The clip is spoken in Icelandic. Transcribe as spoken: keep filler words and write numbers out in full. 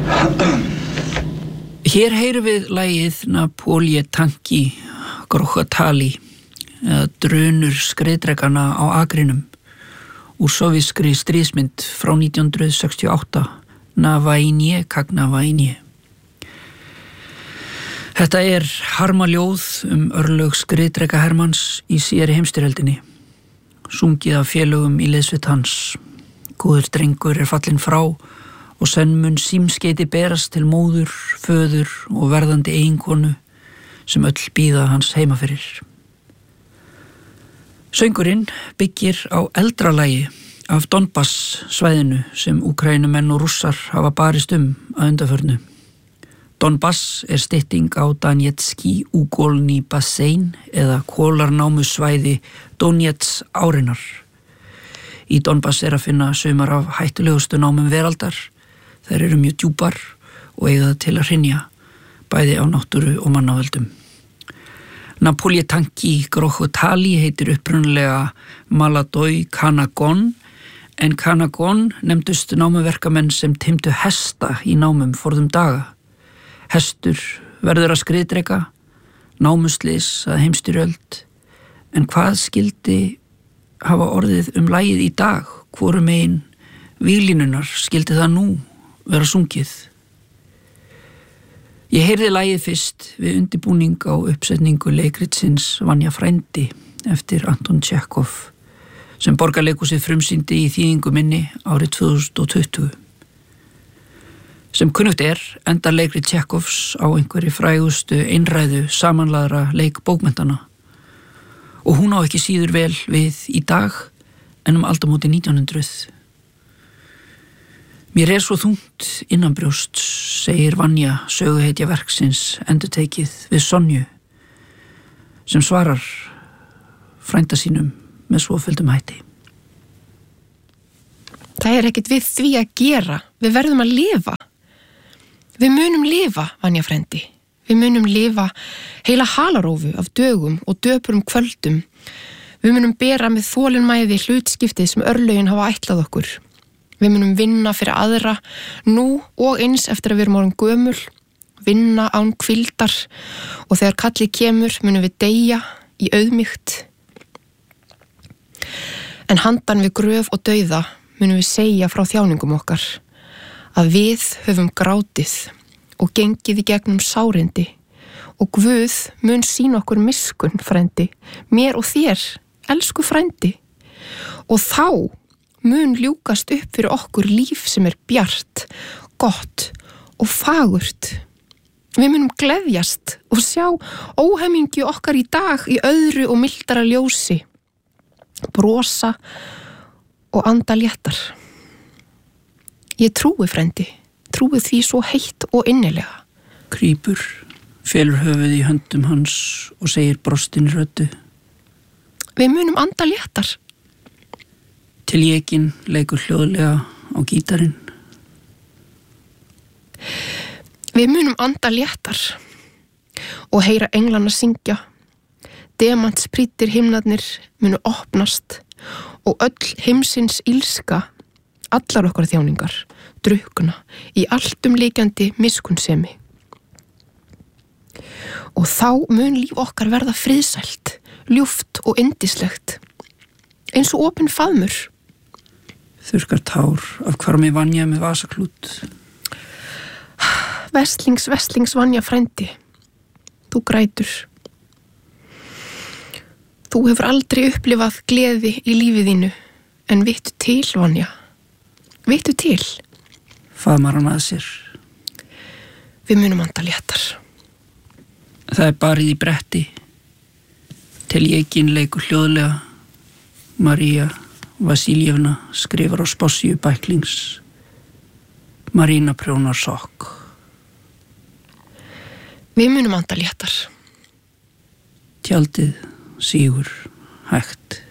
Hér heyrum við lagið Napolie Tanki Grochatali eða drunur skriðdrekana á akrinum úr sovískri stríðsmynd frá nítján hundruð sextíu og átta, Na vainie как на vainie. Þetta er harmaljóð um örlög skriðdreka Hermanns í síðari heimsstyrjöldinni, sungið af félögum í liðsveit hans. Góður drengur er fallinn frá og senn mun símskeiti berast til móður, föður og verðandi eiginkonu sem öll bíða hans heima fyrir. Söngurinn byggir á eldra lagi af Donbass svæðinu sem Úkraínumenn og Rússar hafa barist um að undanförnu. Donbass er stytting á Donetski Ugolny Bassein eða kólarnámusvæði Donets árinnar. Í Donbass er að finna sumar af hættulegustu námum veraldar. Þær eru mjög djúpar og eiga það til að hrynja, bæði á náttúru og mannavöldum. Napolie Tanki Grochatali heitir upprunalega Maladoi Kanagon, en Kanagon nefndust námuverkamenn sem timtu hesta í námum forðum daga. Hestur verður að skriðdreka, námuslys að heimstyrjöld, en hvað skildi hafa orðið um lagið í dag, hvoru megin víglínunar skildi það nú vera sungið. Ég heyrði lagið fyrst við undirbúning á uppsetningu leikritsins Vanja frændi eftir Anton Tjekov sem Borgarleikhúsið frumsýndi í þýðingu minni árið tvö þúsund og tuttugu. Sem kunnugt er endar leikrit Tjekovs á einhverri frægustu einræðu samanlaðra leikbókmenntanna og hún á ekki síður vel við í dag en um aldamóti nítján hundruð. Mér er svo þungt innanbrjóst, segir Vanja söguhetja verksins endurtekið við Sonju sem svarar frænda sínum með svoföldum hætti. Það er ekkert við því að gera, við verðum að lifa. Við munum lifa, Vanja frændi. Við munum lifa heila halarófu af dögum og döpurum kvöldum. Við munum bera með þolinmæði hlutskiptið sem örlögin hafa ætlað okkur. Við munum vinna fyrir aðra nú og eins eftir að við erum orðin gömul, vinna án hvíldar og þegar kallið kemur munum við deyja í auðmýkt. En handan við gröf og dauða munum við segja frá þjáningum okkar að við höfum grátið og gengið í gegnum sárindi og Guð mun sýna okkur miskunn, frændi, mér og þér, elsku frændi, og þá mun ljúkast upp fyrir okkur líf sem er bjart, gott og fagurt. Við munum gleðjast og sjá óhemingju okkar í dag í öðru og mildara ljósi, brosa og anda léttar. Ég trúi, frændi, trúi því svo heitt og innilega. Krýpur, felur höfuð í höndum hans og segir brostin röddu. Við munum anda léttar. Til jekin leikur hljóðlega á gítarinn. Við munum anda léttar og heyra englana syngja. Demantsprýttir himnarnir munu opnast og öll heimsins ílska, allar okkar þjáningar, drukkna í alltumleikjandi miskunnsemi. Og þá mun líf okkar verða friðsælt, ljúft og yndislegt, eins og opinn faðmur. Þurrkar tár af hvarmi Vanja með vasaklút. Veslings, veslings Vanja frændi, þú grætur. Þú hefur aldrei upplifað gleði í lífið þínu, en vittu til, Vanja. Vittu til. Faðmar hann að sér. Við munum anda léttar. Það er barið í bretti. Til jekin leikur hljóðlega. María Vasiljevna skrifar á spássíu bæklings. Marína prjónar sokk. Við munum anda léttar. Tjaldið sígur hægt.